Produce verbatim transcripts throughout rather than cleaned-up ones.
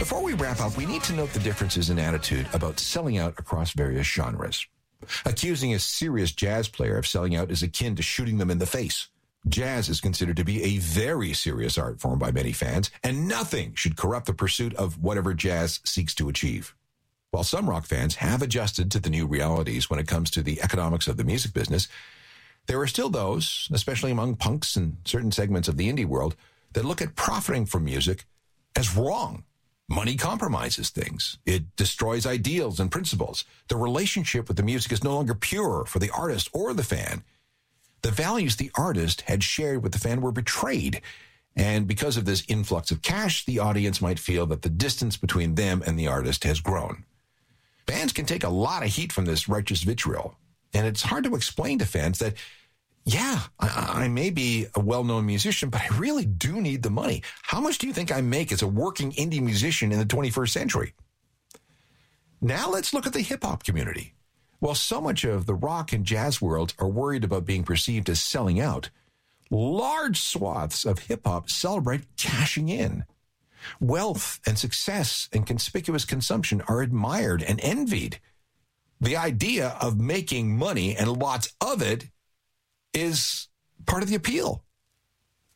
Before we wrap up, we need to note the differences in attitude about selling out across various genres. Accusing a serious jazz player of selling out is akin to shooting them in the face. Jazz is considered to be a very serious art form by many fans, and nothing should corrupt the pursuit of whatever jazz seeks to achieve. While some rock fans have adjusted to the new realities when it comes to the economics of the music business, there are still those, especially among punks and certain segments of the indie world, that look at profiting from music as wrong. Money compromises things. It destroys ideals and principles. The relationship with the music is no longer pure for the artist or the fan. The values the artist had shared with the fan were betrayed. And because of this influx of cash, the audience might feel that the distance between them and the artist has grown. Bands can take a lot of heat from this righteous vitriol. And it's hard to explain to fans that, yeah, I, I may be a well-known musician, but I really do need the money. How much do you think I make as a working indie musician in the twenty-first century? Now let's look at the hip-hop community. While so much of the rock and jazz world are worried about being perceived as selling out, large swaths of hip-hop celebrate cashing in. Wealth and success and conspicuous consumption are admired and envied. The idea of making money and lots of it is part of the appeal.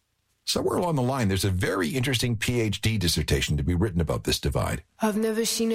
Somewhere along the line, there's a very interesting P H D dissertation to be written about this divide. I've never seen